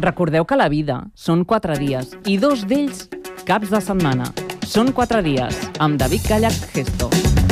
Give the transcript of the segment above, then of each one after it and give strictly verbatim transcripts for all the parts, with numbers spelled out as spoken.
Recordeu que la vida són quatre dies i dos d'ells caps de setmana. Són quatre dies, amb David Callach Gesto.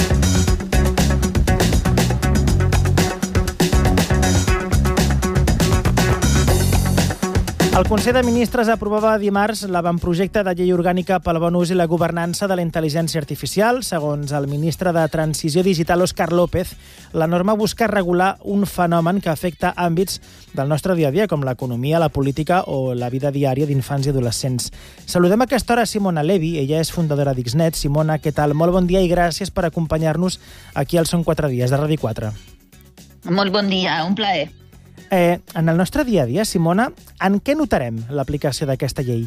El Consell de Ministres aprovava dimarts l'avantprojecte de llei orgànica pel bon ús i la governança de la intel·ligència artificial. Segons el ministre de Transició Digital, Òscar López, la norma busca regular un fenomen que afecta àmbits del nostre dia a dia, com l'economia, la política o la vida diària d'infants i adolescents. Saludem a aquesta hora Simona Levi, ella és fundadora d'Xnet. Simona, què tal? Molt bon dia i gràcies per acompanyar-nos aquí al Són quatre dies de Ràdio quatre. Molt bon dia, un plaer. Eh, en el nostre dia a dia, Simona, en què notarem l'aplicació d'aquesta llei?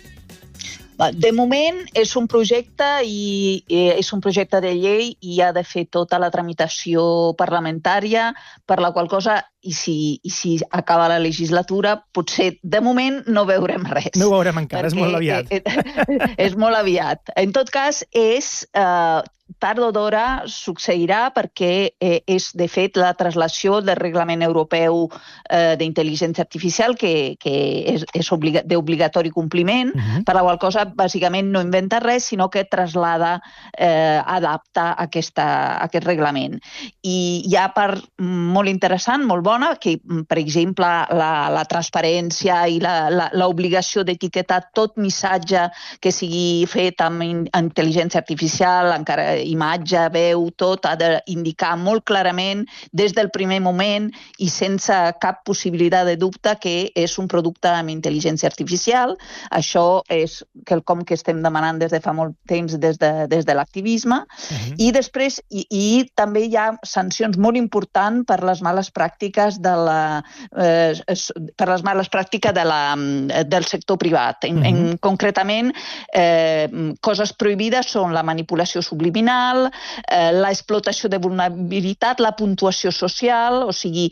De moment és un projecte i és un projecte de llei i ha de fer tota la tramitació parlamentària, per la qual cosa, i si, i si acaba la legislatura, potser de moment no veurem res. No ho veurem encara, és molt aviat. És molt aviat. En tot cas, és... Eh, tard o d'hora succeirà perquè eh, és, de fet, la traslació del Reglament Europeu eh, d'Intel·ligència Artificial, que, que és, és obliga, d'obligatori compliment, uh-huh. per la qual cosa, bàsicament, no inventa res, sinó que traslada, eh, adapta aquesta, aquest reglament. I hi ha part molt interessant, molt bona, que, per exemple, la, la transparència i l'obligació d'etiquetar tot missatge que sigui fet amb in, intel·ligència artificial, encara imatge, veu, tot ha d'indicar molt clarament des del primer moment i sense cap possibilitat de dubte que és un producte amb intel·ligència artificial. Això és quelcom que estem demanant des de fa molt temps des de, des de l'activisme. Uh-huh. I després, i, i també hi ha sancions molt importants per les males pràctiques de la, eh, per les males pràctiques de la, del sector privat. En, uh-huh. en, concretament, eh, coses prohibides són la manipulació subliminal, eh, l'explotació de vulnerabilitat, la puntuació social, o sigui,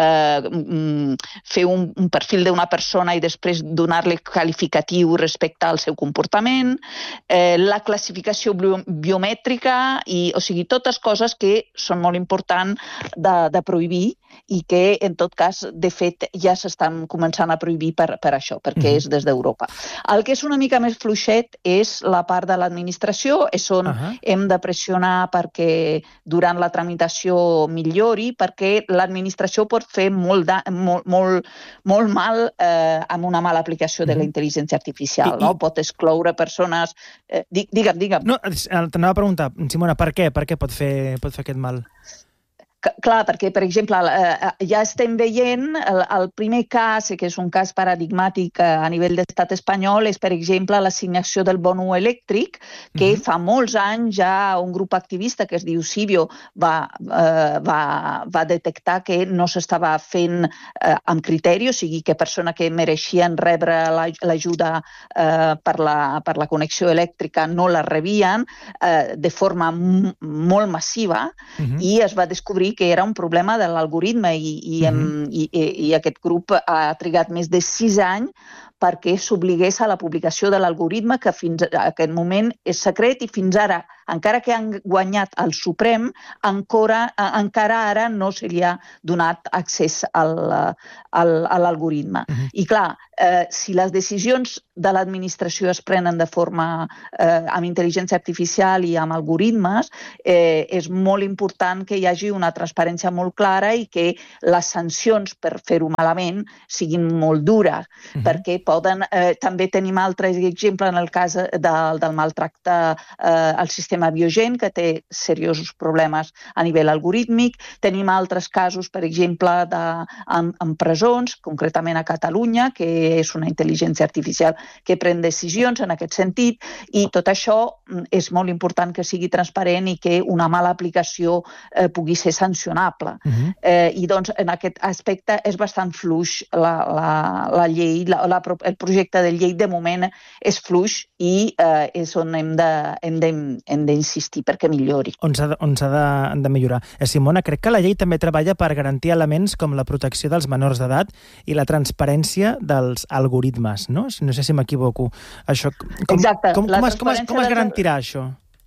eh, fer un, un perfil d'una persona i després donar-li qualificatiu respecte al seu comportament, eh, la classificació biomètrica, i, o sigui, totes coses que són molt importants de, de prohibir i que, en tot cas, de fet, ja s'estan començant a prohibir per, per això, perquè mm-hmm. és des d'Europa. El que és una mica més fluixet és la part de l'administració, és on uh-huh. hem de pressionar perquè durant la tramitació millori, perquè l'administració pot fer molt, da, molt, molt, molt mal eh, amb una mala aplicació de la intel·ligència artificial. I, no? I... Pot excloure persones... Eh, digue'm, digue'm. No, t'anava a preguntar, Simona, per què? Per què pot fer, pot fer aquest mal? Clar, perquè, per exemple, ja estem veient el, el primer cas, que és un cas paradigmàtic a nivell d'estat espanyol, és, per exemple, l'assignació del bonus elèctric, que uh-huh. fa molts anys ja un grup activista que es diu Civio va, eh, va, va detectar que no s'estava fent eh, amb criteri, o sigui, que persones que mereixien rebre l'ajuda eh, per, la, per la connexió elèctrica no la rebien eh, de forma m- molt massiva uh-huh. i es va descobrir que era un problema de l'algoritme i, i, mm-hmm. i, i, i aquest grup ha trigat més de sis anys perquè s'obligués a la publicació de l'algoritme, que fins a aquest moment és secret i fins ara, encara que han guanyat el Suprem, encara, encara ara no se li ha donat accés al, al, a l'algoritme. Uh-huh. I clar, eh, si les decisions de l'administració es prenen de forma eh, amb intel·ligència artificial i amb algoritmes, eh, és molt important que hi hagi una transparència molt clara i que les sancions per fer-ho malament siguin molt dures, uh-huh. perquè poden... Eh, també tenim altres exemples en el cas de, del maltracte eh, al sistema biogen, que té seriosos problemes a nivell algorítmic. Tenim altres casos, per exemple, de, en, en presons, concretament a Catalunya, que és una intel·ligència artificial que pren decisions en aquest sentit, i tot això és molt important que sigui transparent i que una mala aplicació eh, pugui ser sancionable. Uh-huh. Eh, I doncs en aquest aspecte és bastant fluix la, la, la llei, la, la, el projecte de llei de moment és fluix i eh, és on hem de, hem de, hem d'insistir perquè millori. On s'ha de, on s'ha de, de millorar. Eh, Simona, crec que la llei també treballa per garantir elements com la protecció dels menors d'edat i la transparència dels algoritmes, no? No sé si m'equivoco. Això, com, Exacte. Com, com, es, com, es, com es garantirà això?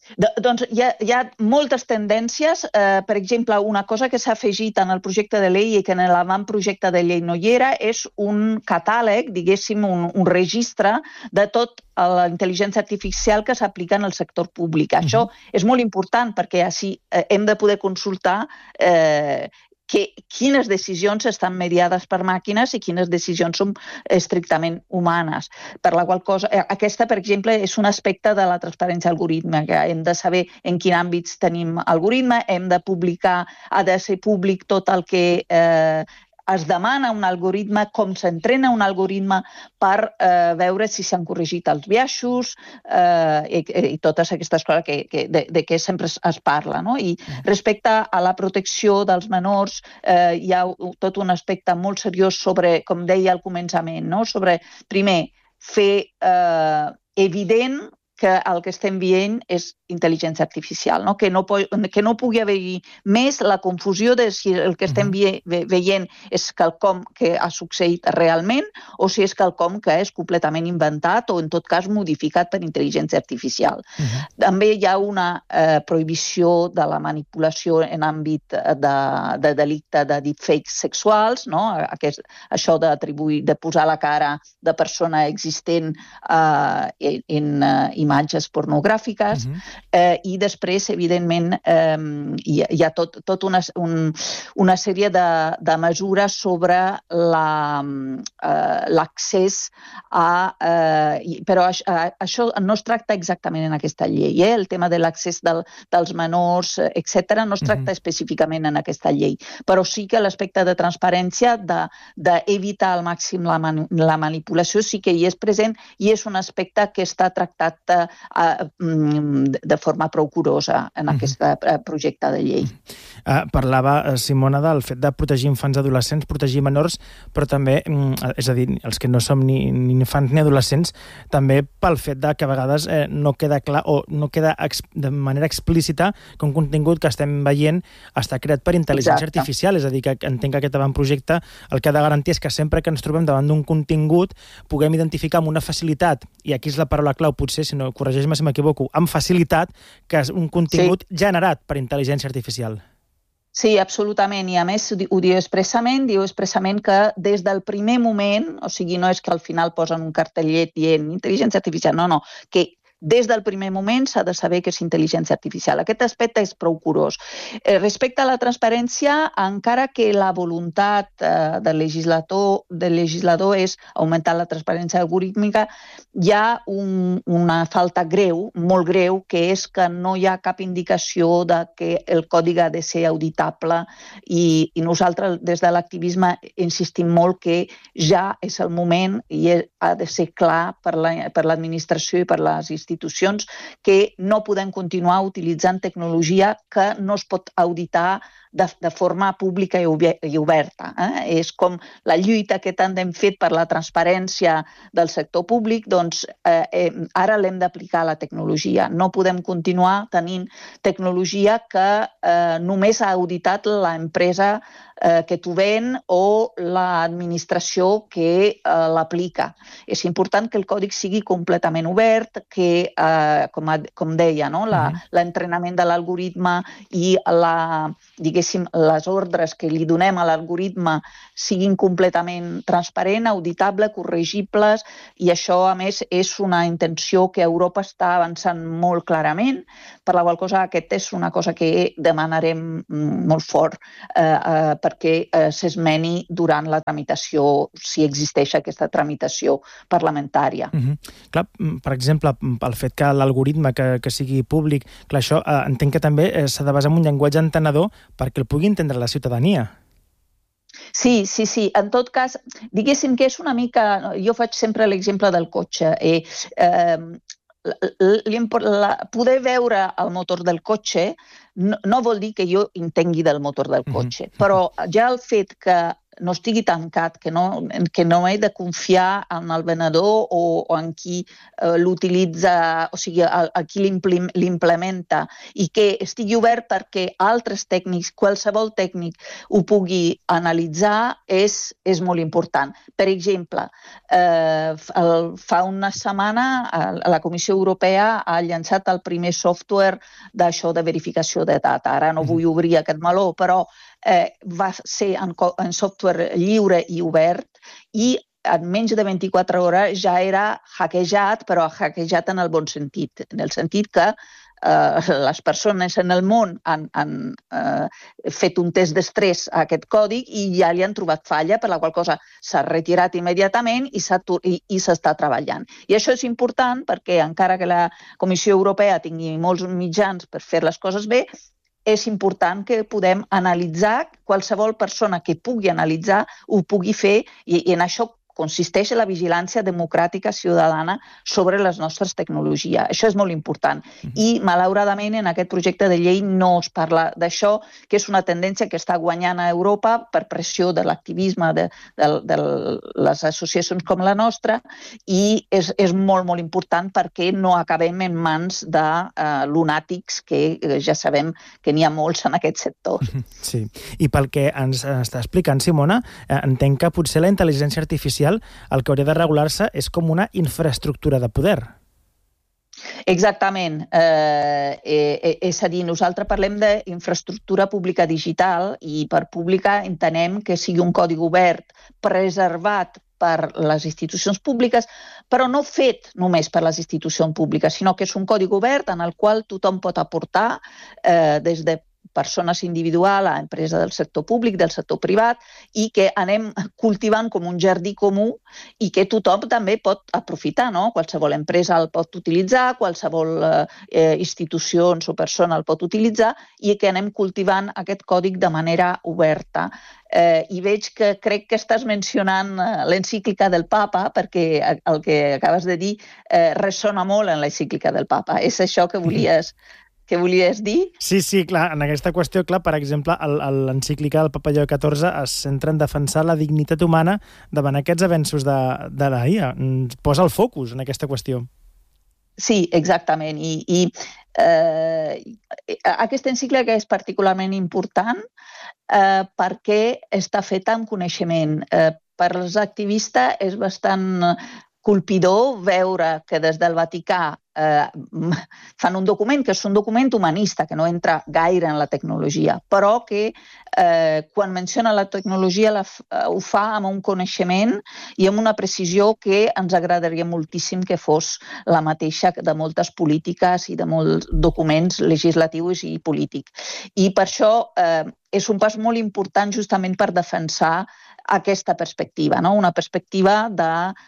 De, doncs hi ha, hi ha moltes tendències. Eh, per exemple, una cosa que s'ha afegit en el projecte de llei i que en l'avantprojecte de llei no hi era és un catàleg, diguéssim, un, un registre de tot la intel·ligència artificial que s'aplica en el sector públic. Uh-huh. Això és molt important perquè així eh, hem de poder consultar eh, que, quines decisions estan mediades per màquines i quines decisions són estrictament humanes. Per la qual cosa, aquesta, per exemple, és un aspecte de la transparència algorítmica. Hem de saber en quin àmbits tenim algoritme, hem de publicar, ha de ser públic tot el que eh, es demana un algoritme, com s'entrena un algoritme per eh, veure si s'han corregit els biaixos eh, i, i totes aquestes coses que, que, de, de què sempre es, es parla. No? I respecte a la protecció dels menors, eh, hi ha tot un aspecte molt seriós sobre, com deia al començament, no? Sobre, primer, fer eh, evident que el que estem veient és intel·ligència artificial, no? Que, no que no pugui haver-hi més la confusió de si el que estem ve veient és quelcom que ha succeït realment o si és quelcom que és completament inventat o, en tot cas, modificat per intel·ligència artificial. Uh-huh. També hi ha una eh, prohibició de la manipulació en àmbit de, de delicte de deepfakes sexuals, no? Aquest, això d'atribuir, de posar la cara de persona existent eh, en eh, imatges pornogràfiques. Uh-huh. Eh, I després, evidentment, eh, hi, hi ha tot, tot una, un, una sèrie de, de mesures sobre l'accés la, eh, a... Eh, però això, això no es tracta exactament en aquesta llei. Eh? El tema de l'accés del, dels menors, etcètera, no es tracta uh-huh. específicament en aquesta llei. Però sí que l'aspecte de transparència, d'evitar de, al màxim la, man, la manipulació, sí que hi és present i és un aspecte que està tractat eh, de forma prou curosa en aquest projecte de llei. Uh, parlava, Simona, del fet de protegir infants i adolescents, protegir menors, però també, és a dir, els que no som ni, ni infants ni adolescents, també pel fet de que a vegades eh, no queda clar o no queda de manera explícita que un contingut que estem veient està creat per intel·ligència Exacte. artificial, és a dir, que entenc que aquest avantprojecte el que ha de garantir és que sempre que ens trobem davant d'un contingut puguem identificar amb una facilitat, i aquí és la paraula clau, potser, si no corregeix-me si m'equivoco, amb facilitat, que és un contingut sí. generat per intel·ligència artificial. Sí, absolutament. I a més ho diu expressament, diu expressament que des del primer moment, o sigui, no és que al final posen un cartellet dient intel·ligència artificial, no, no, que des del primer moment s'ha de saber que és intel·ligència artificial. Aquest aspecte és prou curós. Eh, respecte a la transparència, encara que la voluntat eh, del legislador, del legislador és augmentar la transparència algorítmica, hi ha un, una falta greu, molt greu, que és que no hi ha cap indicació de que el codi ha de ser auditable i, i nosaltres des de l'activisme insistim molt que ja és el moment i ha de ser clar per l'administració la, i per les institucions institucions que no podem continuar utilitzant tecnologia que no es pot auditar de, de forma pública i oberta. Eh? És com la lluita que tant hem fet per la transparència del sector públic, doncs eh, eh, ara l'hem d'aplicar a la tecnologia. No podem continuar tenint tecnologia que eh, només ha auditat l'empresa eh, que t'ho ven o l'administració que eh, l'aplica. És important que el còdic sigui completament obert, que, eh, com, a, com deia, no? la, uh-huh. l'entrenament de l'algoritme i la, diguéssim, les ordres que li donem a l'algoritme siguin completament transparent, auditable, corregibles, i això, a més, és una intenció que Europa està avançant molt clarament, per la qual cosa aquest és una cosa que demanarem molt fort eh, eh, perquè eh, s'esmeni durant la tramitació, si existeix aquesta tramitació parlamentària. Uh-huh. Clar, per exemple, el fet que l'algoritme que, que sigui públic, clar, això eh, entenc que també eh, s'ha de basar en un llenguatge entenedor perquè el pugui entendre la ciutadania. Sí, sí, sí. En tot cas, diguéssim que és una mica... Jo faig sempre l'exemple del cotxe. Eh, eh, la, poder veure el motor del cotxe no, no vol dir que jo entengui del motor del cotxe, però ja el fet que no estigui tancat, que no, que no he de confiar en el venedor o, o en qui eh, l'utilitza, o sigui, a, a qui l'implementa, i que estigui obert perquè altres tècnics, qualsevol tècnic ho pugui analitzar, és, és molt important. Per exemple, eh, el, fa una setmana la Comissió Europea ha llançat el primer software d'això de verificació de data. Ara no vull obrir aquest meló, però Eh, va ser en, en software lliure i obert i en menys de vint-i-quatre hores ja era hackejat, però hackejat en el bon sentit, en el sentit que eh, les persones en el món han, han eh, fet un test d'estrès a aquest còdig i ja li han trobat falla, per la qual cosa s'ha retirat immediatament i s'està treballant. I això és important perquè encara que la Comissió Europea tingui molts mitjans per fer les coses bé, és important que podem analitzar, qualsevol persona que pugui analitzar ho pugui fer, i, i en això consisteix en la vigilància democràtica ciutadana sobre les nostres tecnologies. Això és molt important. I, malauradament, en aquest projecte de llei no es parla d'això, que és una tendència que està guanyant a Europa per pressió de l'activisme de, de, de les associacions com la nostra, i és, és molt, molt important perquè no acabem en mans de uh, lunàtics, que uh, ja sabem que n'hi ha molts en aquest sector. Sí, i pel que ens està explicant Simona, eh, entenc que potser la intel·ligència artificial el que hauria de regular-se és com una infraestructura de poder. Exactament. Eh, eh, és a dir, nosaltres parlem d'infraestructura pública digital i per pública entenem que sigui un codi obert, preservat per les institucions públiques, però no fet només per les institucions públiques, sinó que és un codi obert en el qual tothom pot aportar eh, des de persones individuals, a empreses del sector públic, del sector privat, i que anem cultivant com un jardí comú i que tothom també pot aprofitar, no? Qualsevol empresa el pot utilitzar, qualsevol eh, institucions o persona el pot utilitzar, i que anem cultivant aquest còdic de manera oberta. Eh, I veig que crec que estàs mencionant l'encíclica del Papa, perquè el que acabes de dir eh, ressona molt en l'encíclica del Papa. És això que volies... Què volies dir? Sí, sí, clar. En aquesta qüestió, clar, per exemple, l'encíclica del Papa Lleó catorze es centra en defensar la dignitat humana davant aquests avenços de, de la I A. Posa el focus en aquesta qüestió. Sí, exactament. I, i eh, aquesta encíclica és particularment important eh, perquè està feta amb coneixement. Eh, per als activistes és bastant colpidor veure que des del Vaticà eh, fan un document que és un document humanista, que no entra gaire en la tecnologia, però que eh, quan menciona la tecnologia la, eh, ho fa amb un coneixement i amb una precisió que ens agradaria moltíssim que fos la mateixa de moltes polítiques i de molts documents legislatius i polítics. I per això eh, és un pas molt important justament per defensar aquesta perspectiva, no? Una perspectiva de,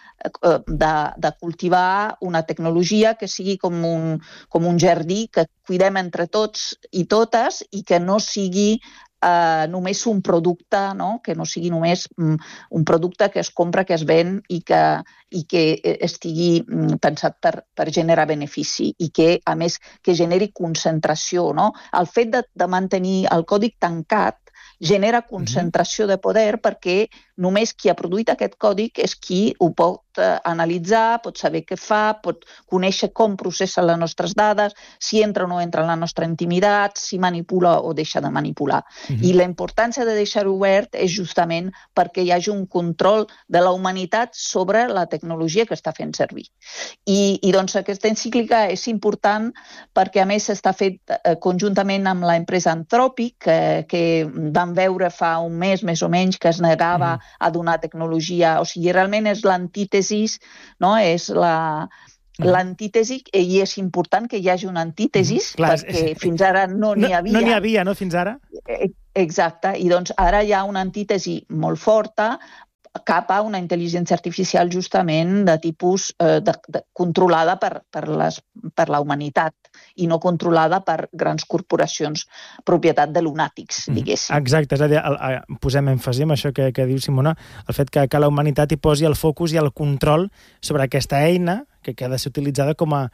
de, de cultivar una tecnologia que sigui com un, com un jardí que cuidem entre tots i totes i que no sigui eh, només un producte, no? Que no sigui només un producte que es compra, que es ven i que, i que estigui pensat per, per generar benefici i que, a més, que generi concentració, no? El fet de, de mantenir el codi tancat genera concentració de poder perquè només qui ha produït aquest còdic és qui ho pot analitzar, pot saber què fa, pot conèixer com processa les nostres dades, si entra o no entra en la nostra intimitat, si manipula o deixa de manipular. Uh-huh. I la importància de deixar-ho obert és justament perquè hi hagi un control de la humanitat sobre la tecnologia que està fent servir. I, i doncs aquesta encíclica és important perquè a més està fet eh, conjuntament amb l'empresa Anthropic, que, que vam veure fa un mes més o menys que es negava uh-huh. a donar tecnologia, o sigui, realment és l'antítesi, no? És la, l'antítesi, i és important que hi hagi una antítesis, mm, clar, perquè és, fins ara no n'hi havia. No n'hi havia, no, fins ara? Exacte, i doncs ara hi ha una antítesi molt forta cap a una intel·ligència artificial justament de tipus eh, de, de, controlada per, per, les, per la humanitat i no controlada per grans corporacions propietat de lunàtics, diguéssim. Exacte, és a dir, el, el, posem èmfasi en això que, que diu Simona, el fet que, que la humanitat hi posi el focus i el control sobre aquesta eina que, que ha de ser utilitzada com a,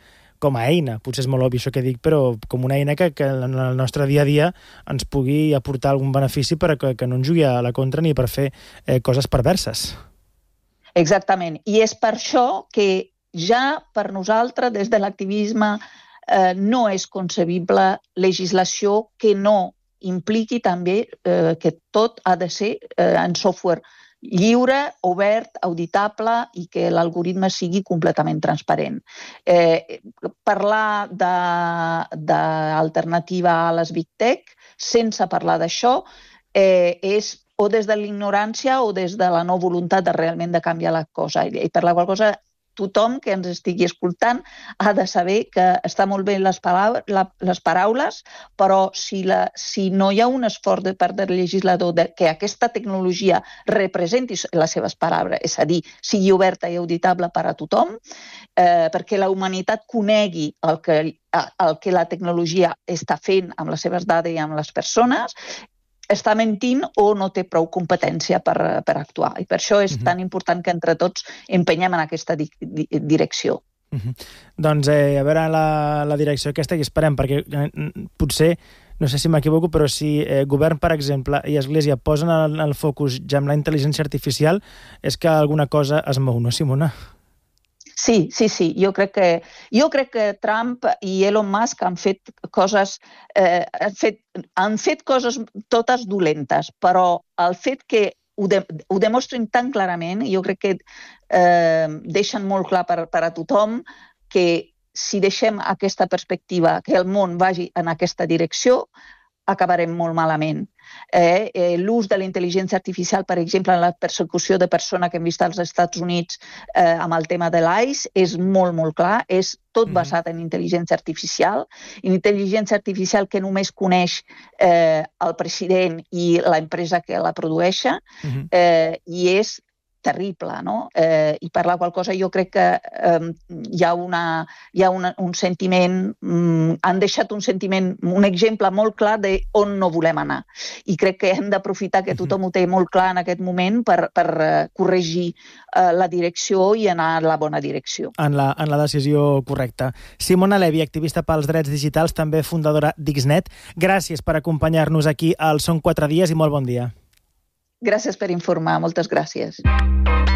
com a eina. Potser és molt obvi això que dic, però com una eina que, que en el nostre dia a dia ens pugui aportar algun benefici per a que, que no ens jugui a la contra ni per fer eh, coses perverses. Exactament. I és per això que ja per nosaltres, des de l'activisme, eh, no és concebible legislació que no impliqui també eh, que tot ha de ser eh, en software lliure, obert, auditable i que l'algoritme sigui completament transparent. Eh, parlar d'alternativa a les Big Tech sense parlar d'això eh, és o des de l'ignorància o des de la no voluntat de realment de canviar la cosa. I per la qual cosa tothom que ens estigui escoltant ha de saber que està molt bé les paraules, la, les paraules però si, la, si no hi ha un esforç de part del legislador de que aquesta tecnologia representi les seves paraules, és a dir, sigui oberta i auditable per a tothom, eh, perquè la humanitat conegui el que, el que la tecnologia està fent amb les seves dades i amb les persones, està mentint o no té prou competència per, per actuar. I per això és uh-huh. tan important que entre tots empenyem en aquesta di di direcció. Uh-huh. Doncs eh, a veure la, la direcció aquesta que esperem, perquè eh, potser, no sé si m'equivoco, però si eh, govern, per exemple, i Església posen el, el focus ja amb la intel·ligència artificial, és que alguna cosa es mou, no, Simona? Sí, sí, sí. Jo crec que, jo crec que Trump i Elon Musk han fet coses, eh, han, fet, han fet coses totes dolentes, però el fet que ho, de, ho demostren tan clarament, jo crec que eh, deixen molt clar per, per a tothom que si deixem aquesta perspectiva, que el món vagi en aquesta direcció, acabarem molt malament. Eh, eh, L'ús de la intel·ligència artificial, per exemple, en la persecució de persona que hem vist als Estats Units eh, amb el tema de l'I C E, és molt, molt clar, és tot basat en intel·ligència artificial, intel·ligència artificial que només coneix eh, el president i l'empresa que la produeix, eh, i és terrible, no? Eh, I per la qual cosa jo crec que eh, hi ha, una, hi ha una, un sentiment, mm, han deixat un sentiment, un exemple molt clar de on no volem anar. I crec que hem d'aprofitar que tothom ho té molt clar en aquest moment per, per uh, corregir uh, la direcció i anar a la bona direcció. En la, en la decisió correcta. Simona Levi, activista pels drets digitals, també fundadora d'Xnet. Gràcies per acompanyar-nos aquí al Són quatre dies i molt bon dia. Gràcies per informar, moltes gràcies.